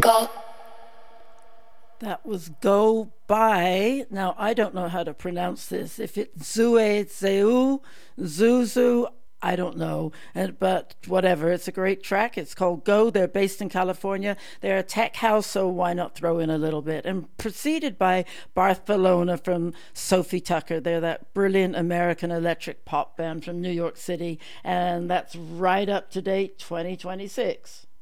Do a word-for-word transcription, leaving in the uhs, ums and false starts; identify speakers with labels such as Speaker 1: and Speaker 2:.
Speaker 1: That was Go By. Now, I don't know how to pronounce this. If it's Zue Zeu, Zuzu, I don't know. And, but whatever, it's a great track. It's called Go. They're based in California. They're a tech house, so why not throw in a little bit? And preceded by Barcelona from Sophie Tucker. They're that brilliant American electric pop band from New York City. And that's right up to date twenty twenty-six.